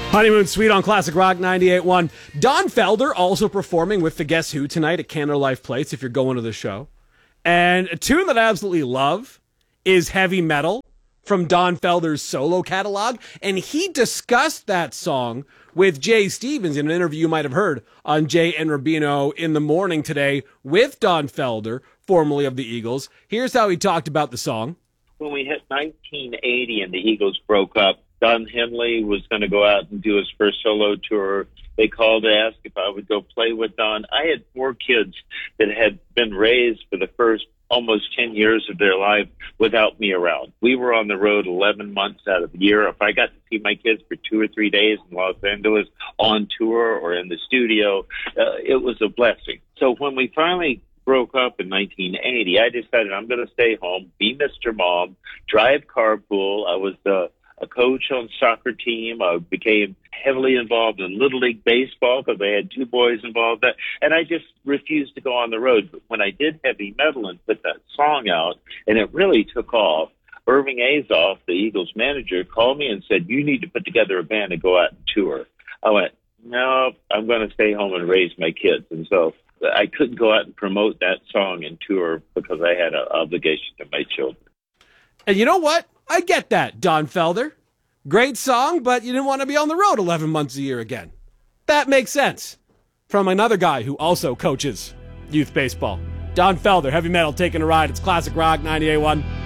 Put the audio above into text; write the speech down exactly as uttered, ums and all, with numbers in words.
Honeymoon Suite on Classic Rock ninety-eight point one. Don Felder also performing with the Guess Who tonight at Canada Life Place if you're going to the show. And a tune that I absolutely love is Heavy Metal from Don Felder's solo catalog. And he discussed that song with Jay Stevens in an interview you might have heard on Jay and Rubino in the morning today with Don Felder, formerly of the Eagles. Here's how he talked about the song. When we hit nineteen eighty and the Eagles broke up, Don Henley was going to go out and do his first solo tour. They called to ask if I would go play with Don. I had four kids that had been raised for the first almost ten years of their life without me around. We were on the road eleven months out of the year. If I got to see my kids for two or three days in Los Angeles on tour or in the studio, uh, it was a blessing. So when we finally broke up in nineteen eighty, I decided I'm going to stay home, be Mister Mom, drive carpool. I was the uh, a coach on the soccer team. I became heavily involved in Little League Baseball because I had two boys involved. And I just refused to go on the road. But when I did Heavy Metal and put that song out, and it really took off, Irving Azoff, the Eagles manager, called me and said, you need to put together a band and go out and tour. I went, no, I'm going to stay home and raise my kids. And so I couldn't go out and promote that song and tour because I had an obligation to my children. And you know what? I get that, Don Felder. Great song, but you didn't want to be on the road eleven months a year again. That makes sense. From another guy who also coaches youth baseball. Don Felder, Heavy Metal, taking a ride. It's Classic Rock ninety-eight point one.